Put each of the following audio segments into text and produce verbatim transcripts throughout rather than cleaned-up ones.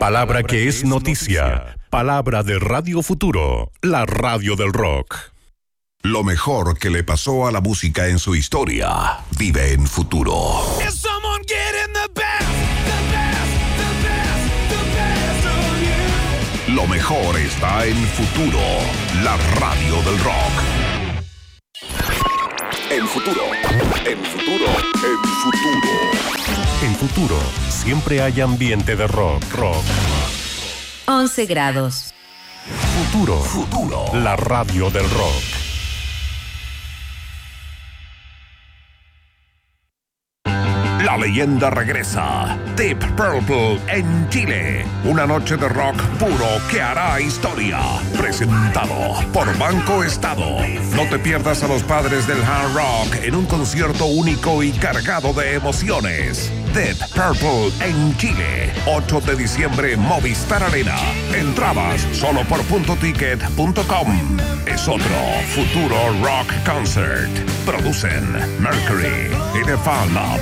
Palabra que es noticia. Palabra de Radio Futuro, la radio del rock. Lo mejor que le pasó a la música en su historia vive en Futuro. Lo mejor está en Futuro, la radio del rock. En Futuro, en Futuro, en Futuro. En Futuro, siempre hay ambiente de rock, rock. once grados. Futuro, Futuro, la radio del rock. La leyenda regresa. Deep Purple en Chile. Una noche de rock puro que hará historia. Presentado por Banco Estado. No te pierdas a los padres del hard rock en un concierto único y cargado de emociones. Deep Purple en Chile. ocho de diciembre, Movistar Arena. Entradas solo por punto ticket punto com. Es otro Futuro Rock Concert. Producen Mercury y The Fan Lab.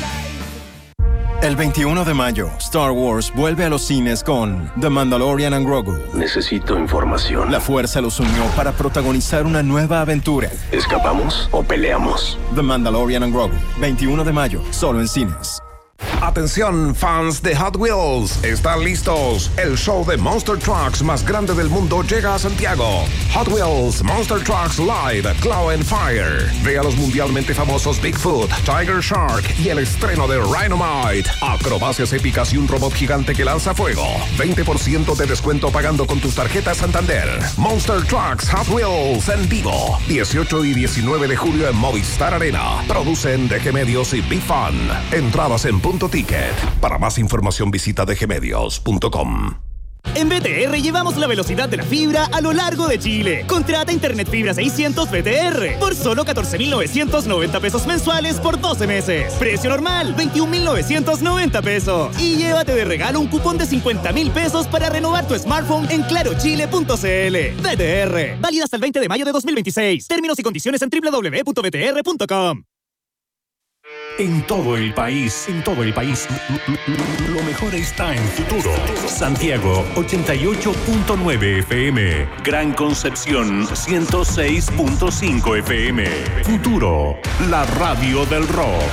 El veintiuno de mayo, Star Wars vuelve a los cines con The Mandalorian and Grogu. Necesito información. La Fuerza los unió para protagonizar una nueva aventura. ¿Escapamos o peleamos? The Mandalorian and Grogu, veintiuno de mayo, solo en cines. Atención, fans de Hot Wheels, ¿están listos? El show de Monster Trucks más grande del mundo llega a Santiago. Hot Wheels Monster Trucks Live Claw and Fire. Ve a los mundialmente famosos Bigfoot, Tiger Shark y el estreno de Rhinomite. Acrobacias épicas y un robot gigante que lanza fuego. veinte por ciento de descuento pagando con tus tarjetas Santander. Monster Trucks Hot Wheels en vivo. dieciocho y diecinueve de julio en Movistar Arena. Producen D G Medios y Big Fun. Entradas en punto ticket. Para más información visita d g medios punto com. En B T R llevamos la velocidad de la fibra a lo largo de Chile. Contrata Internet Fibra seiscientos B T R por solo catorce mil novecientos noventa pesos mensuales por doce meses. Precio normal, veintiún mil novecientos noventa pesos. Y llévate de regalo un cupón de cincuenta mil pesos para renovar tu smartphone en claro chile punto c l. B T R, válida hasta el veinte de mayo de dos mil veintiséis. Términos y condiciones en doble u doble u doble u punto b t r punto com. En todo el país, en todo el país, lo mejor está en Futuro. Santiago, ochenta y ocho punto nueve F M. Gran Concepción, ciento seis punto cinco F M. Futuro, la radio del rock.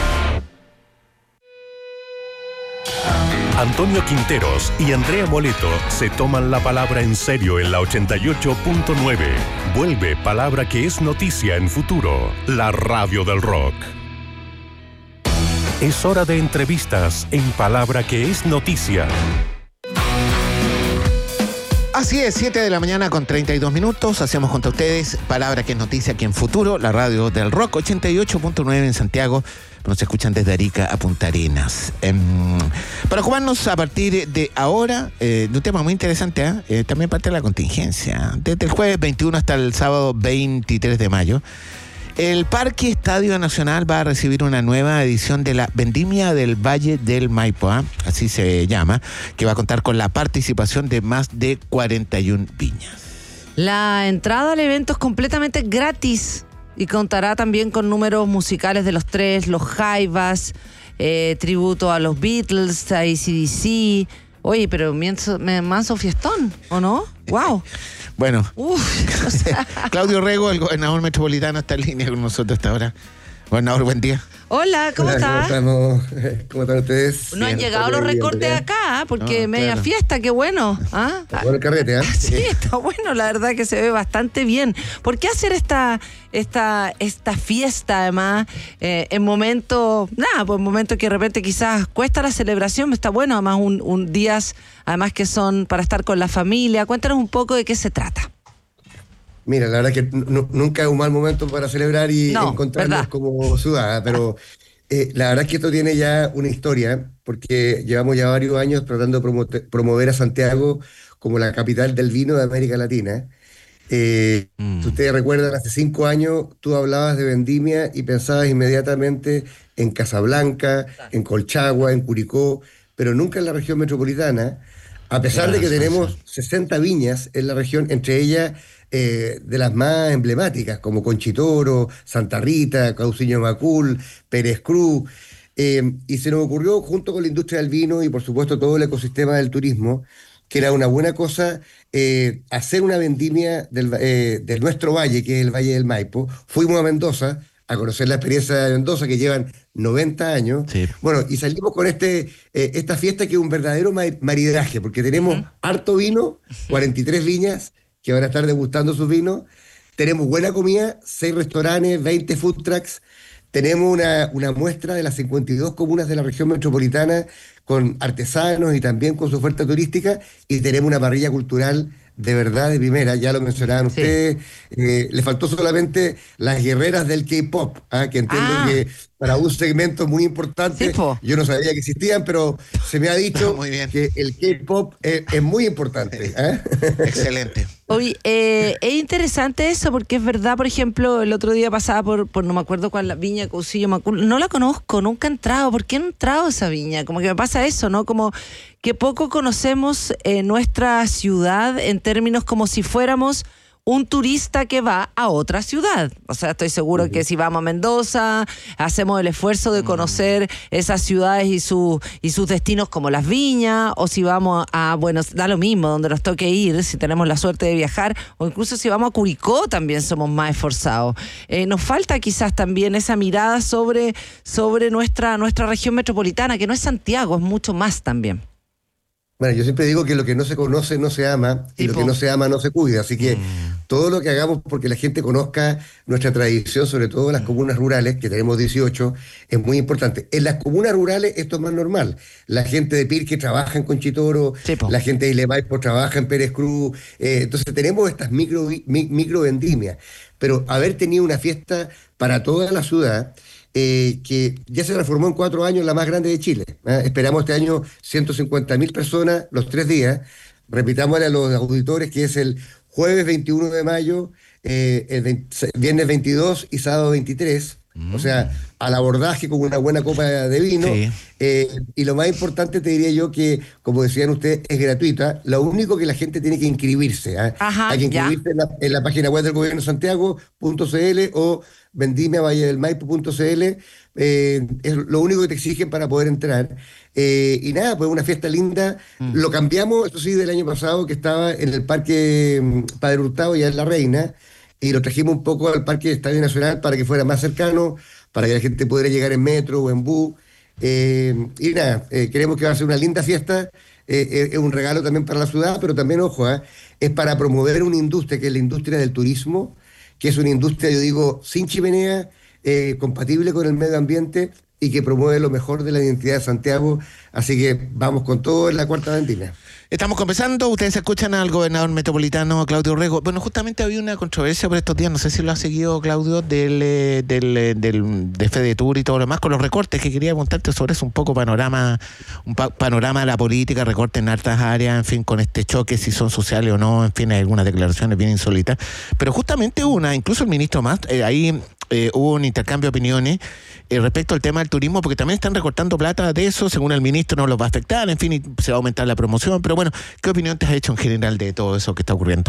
Antonio Quinteros y Andrea Moleto se toman la palabra en serio en la ochenta y ocho punto nueve. Vuelve Palabra que es noticia en Futuro, la radio del rock. Es hora de entrevistas en Palabra que es noticia. Así es, siete de la mañana con treinta y dos minutos. Hacemos junto a ustedes Palabra que es noticia aquí en Futuro, la radio del rock, ochenta y ocho punto nueve en Santiago. Nos escuchan desde Arica a Punta Arenas. Eh, para ocuparnos a partir de ahora eh, de un tema muy interesante, ¿eh? Eh, también parte de la contingencia. Desde el jueves veintiuno hasta el sábado veintitrés de mayo. El Parque Estadio Nacional va a recibir una nueva edición de la Vendimia del Valle del Maipo, ¿eh? Así se llama, que va a contar con la participación de más de cuarenta y una viñas. La entrada al evento es completamente gratis y contará también con números musicales de los tres, los Jaivas, eh, tributo a los Beatles, a A C D C. Oye, pero manso, manso fiestón, ¿o no? ¡Wow! Bueno, Uf, o sea. Claudio Rego, el gobernador metropolitano, está en línea con nosotros hasta ahora. Gobernador, buen día. Hola, ¿cómo Hola, estás? ¿Cómo estamos? ¿Cómo están ustedes? No han Bien, llegado los recortes acá, porque No, media claro. fiesta, qué bueno. ¿Ah? Está bueno el carrete, ¿eh? Sí, está bueno, la verdad que se ve bastante bien. ¿Por qué hacer esta esta esta fiesta, además, eh, en momentos, nada, pues en momentos que de repente quizás cuesta la celebración? Está bueno, además, un, un días, además que son para estar con la familia. Cuéntanos un poco de qué se trata. Mira, la verdad que n- nunca es un mal momento para celebrar y No, encontrarnos verdad. como ciudadanos, pero eh, la verdad es que esto tiene ya una historia, porque llevamos ya varios años tratando de promo- promover a Santiago como la capital del vino de América Latina. Eh, Mm. Si ustedes recuerdan, hace cinco años tú hablabas de vendimia y pensabas inmediatamente en Casablanca, en Colchagua, en Curicó, pero nunca en la región metropolitana, a pesar de que Claro, sí, tenemos sesenta viñas en la región, entre ellas eh, de las más emblemáticas, como Conchitoro, Santa Rita, Cauciño Macul, Pérez Cruz. Eh, y se nos ocurrió, junto con la industria del vino y por supuesto todo el ecosistema del turismo, que era una buena cosa eh, hacer una vendimia del, eh, de nuestro valle, que es el Valle del Maipo. Fuimos a Mendoza a conocer la experiencia de Mendoza, que llevan noventa años. Sí. Bueno, y salimos con este eh, esta fiesta que es un verdadero maridaje, porque tenemos uh-huh. harto vino, cuarenta y tres viñas que van a estar degustando sus vinos. Tenemos buena comida, seis restaurantes, veinte food trucks. Tenemos una, una muestra de las cincuenta y dos comunas de la región metropolitana con artesanos y también con su oferta turística, y tenemos una parrilla cultural de verdad de primera, ya lo mencionaban sí. ustedes. Eh, le faltó solamente las guerreras del K-pop, ¿eh? que entiendo ah. que para un segmento muy importante, sí, yo no sabía que existían, pero se me ha dicho muy bien. que el K-pop es, es muy importante. ¿eh? Excelente. Oye, eh, es interesante eso, porque es verdad, por ejemplo, el otro día pasaba por, por no me acuerdo cuál, la viña Cousillo, no la conozco, nunca he entrado. ¿Por qué no he entrado a esa viña? Como que me pasa eso, ¿no? Como que poco conocemos eh, nuestra ciudad en términos como si fuéramos un turista que va a otra ciudad. O sea, estoy seguro uh-huh. que si vamos a Mendoza, hacemos el esfuerzo de conocer uh-huh. esas ciudades y, su, y sus destinos como las viñas, o si vamos a, bueno, da lo mismo, donde nos toque ir, si tenemos la suerte de viajar, o incluso si vamos a Curicó también somos más esforzados. Eh, nos falta quizás también esa mirada sobre, sobre nuestra, nuestra región metropolitana, que no es Santiago, es mucho más también. Bueno, yo siempre digo que lo que no se conoce no se ama, y tipo. lo que no se ama no se cuida, así que mm. todo lo que hagamos porque la gente conozca nuestra tradición, sobre todo en las comunas rurales, que tenemos dieciocho, es muy importante. En las comunas rurales esto es más normal. La gente de Pirque trabaja en Conchitoro, tipo. la gente de Ilemaipo trabaja en Pérez Cruz, eh, entonces tenemos estas micro, mi, micro vendimias, pero haber tenido una fiesta para toda la ciudad, Eh, que ya se transformó en cuatro años la más grande de Chile. ¿eh? Esperamos este año ciento cincuenta mil personas los tres días. Repitámosle a los auditores que es el jueves veintiuno de mayo, eh, el veinte, viernes veintidós y sábado veintitrés. Mm. O sea, al abordaje con una buena copa de vino. Sí. Eh, y lo más importante te diría yo que, como decían ustedes, es gratuita. Lo único que la gente tiene que inscribirse. ¿eh? Ajá, Hay que inscribirse en la, en la página web del gobierno de Santiago punto c l o vendimia valle del maipo punto c l. Eh, es lo único que te exigen para poder entrar. Eh, y nada, pues una fiesta linda. Mm. Lo cambiamos, eso sí, del año pasado, que estaba en el Parque Padre Hurtado, ya en La Reina, y lo trajimos un poco al Parque Estadio Nacional para que fuera más cercano, para que la gente pudiera llegar en metro o en bus. Eh, y nada, eh, creemos que va a ser una linda fiesta. Eh, es un regalo también para la ciudad, pero también, ojo, ¿eh? es para promover una industria que es la industria del turismo, que es una industria, yo digo, sin chimenea, eh, compatible con el medio ambiente y que promueve lo mejor de la identidad de Santiago. Así que vamos con todo en la cuarta vendimia. Estamos conversando, ustedes escuchan al gobernador metropolitano Claudio Rego. Bueno, justamente había una controversia por estos días, no sé si lo ha seguido Claudio, del, del, del de FEDETUR y todo lo demás, con los recortes, que quería contarte sobre eso, un poco panorama, un pa- panorama de la política, recortes en hartas áreas, en fin, con este choque, si son sociales o no, en fin, hay algunas declaraciones bien insólitas. Pero justamente una, incluso el ministro más, eh, ahí eh, hubo un intercambio de opiniones eh, respecto al tema del turismo, porque también están recortando plata de eso, según el ministro no los va a afectar, en fin, y se va a aumentar la promoción, pero bueno, ¿qué opinión te has hecho en general de todo eso que está ocurriendo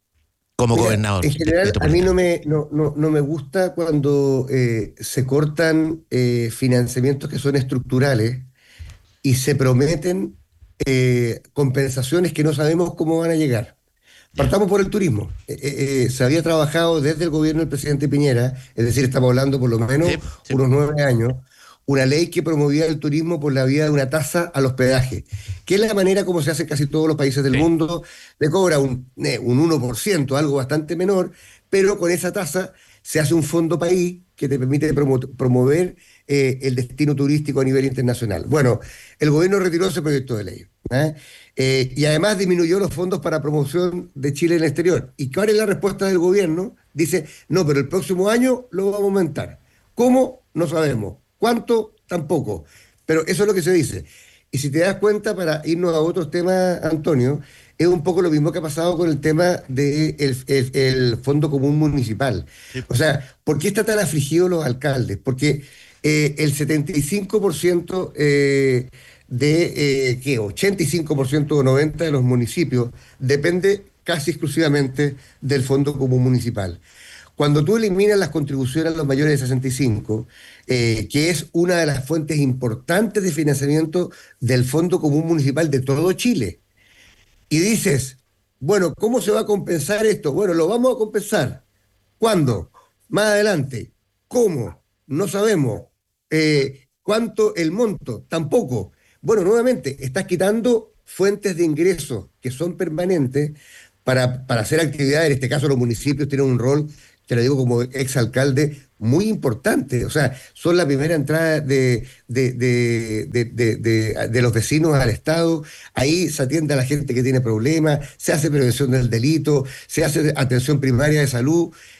como Mira, gobernador? En general, a mí no me, no, no, no me gusta cuando eh, se cortan eh, financiamientos que son estructurales y se prometen eh, compensaciones que no sabemos cómo van a llegar. Partamos por el turismo. Eh, eh, se había trabajado desde el gobierno del presidente Piñera, es decir, estamos hablando por lo menos sí, sí. unos nueve años, una ley que promovía el turismo por la vía de una tasa al hospedaje, que es la manera como se hace en casi todos los países del sí. mundo. Le cobra un, eh, un uno por ciento, algo bastante menor, pero con esa tasa se hace un fondo país que te permite promo- promover eh, el destino turístico a nivel internacional. Bueno, el gobierno retiró ese proyecto de ley. ¿eh? Eh, y además disminuyó los fondos para promoción de Chile en el exterior. ¿Y cuál es la respuesta del gobierno? Dice, no, pero el próximo año lo vamos a aumentar. ¿Cómo? No sabemos. ¿Cuánto? Tampoco. Pero eso es lo que se dice. Y si te das cuenta, para irnos a otros temas, Antonio, es un poco lo mismo que ha pasado con el tema del de el, el Fondo Común Municipal. Sí. O sea, ¿por qué están tan afligidos los alcaldes? Porque eh, el setenta y cinco por ciento eh, de, eh, ¿qué? ochenta y cinco por ciento o noventa por ciento de los municipios depende casi exclusivamente del Fondo Común Municipal. Cuando tú eliminas las contribuciones a los mayores de sesenta y cinco, eh, que es una de las fuentes importantes de financiamiento del Fondo Común Municipal de todo Chile, y dices, bueno, ¿cómo se va a compensar esto? Bueno, lo vamos a compensar. ¿Cuándo? Más adelante. ¿Cómo? No sabemos. Eh, ¿Cuánto el monto? Tampoco. Bueno, nuevamente, estás quitando fuentes de ingresos que son permanentes para, para hacer actividades. En este caso, los municipios tienen un rol, te lo digo como exalcalde, muy importante. O sea, son la primera entrada de, de, de, de, de, de, de los vecinos al Estado. Ahí se atiende a la gente que tiene problemas, se hace prevención del delito, se hace atención primaria de salud.